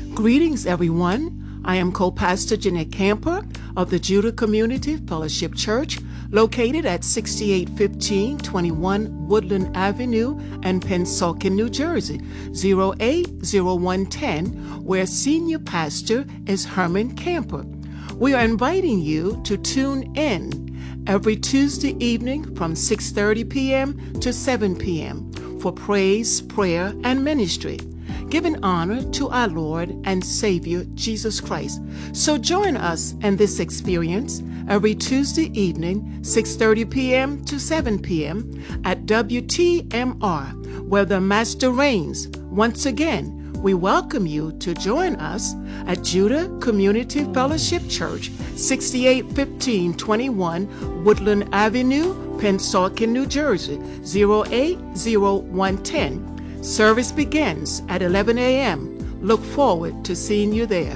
Greetings, everyone. I am co-pastor Jeanette Camper of the Judah Community Fellowship Church, located at 6815 Woodland Avenue in Pennsauken, New Jersey, 0801110, where senior pastor is Herman Camper. We are inviting you to tune in every Tuesday evening from 6:30 p.m. to 7 p.m. for praise, prayer, and ministry, giving honor to our Lord and Savior, Jesus Christ. So join us in this experience every Tuesday evening, 6:30 p.m. to 7 p.m. at WTMR, where the Master reigns. Once again, we welcome you to join us at Judah Community Fellowship Church, 681521 Woodland Avenue, Pennsauken, New Jersey, 0801110. Service begins at 11 a.m. Look forward to seeing you there.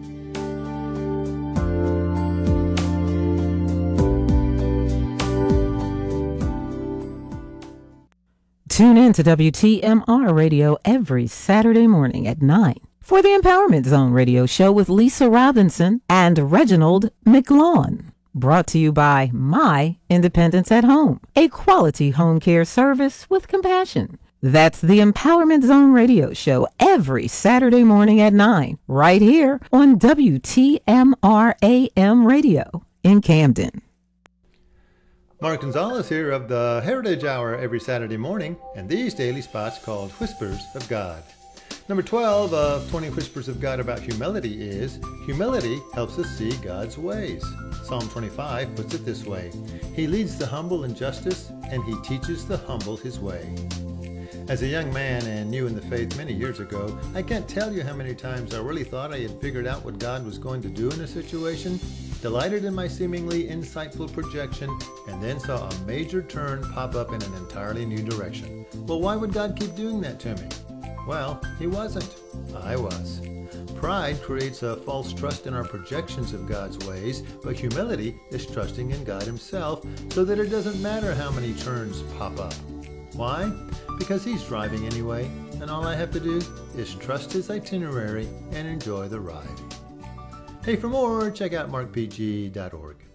Tune in to WTMR Radio every Saturday morning at 9 for the Empowerment Zone radio show with Lisa Robinson and Reginald McLawn. Brought to you by My Independence at Home, a quality home care service with compassion. That's the Empowerment Zone radio show every Saturday morning at 9, right here on WTMR AM radio in Camden. Mark Gonzalez here of the Heritage Hour every Saturday morning, and these daily spots called Whispers of God. Number 12 of 20 Whispers of God about humility is, humility helps us see God's ways. Psalm 25 puts it this way, He leads the humble in justice, and He teaches the humble His way. As a young man and new in the faith many years ago, I can't tell you how many times I really thought I had figured out what God was going to do in a situation, delighted in my seemingly insightful projection, and then saw a major turn pop up in an entirely new direction. Well, why would God keep doing that to me? Well, He wasn't. I was. Pride creates a false trust in our projections of God's ways, but humility is trusting in God Himself so that it doesn't matter how many turns pop up. Why? Because He's driving anyway, and all I have to do is trust His itinerary and enjoy the ride. Hey, for more, check out markpg.org.